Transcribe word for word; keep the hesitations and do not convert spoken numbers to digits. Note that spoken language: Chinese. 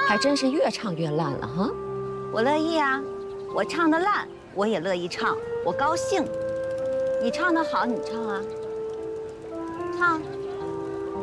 还真是越唱越烂了哈。 我乐意啊，我唱的烂，我也乐意唱，我高兴。你唱的好，你唱啊，唱。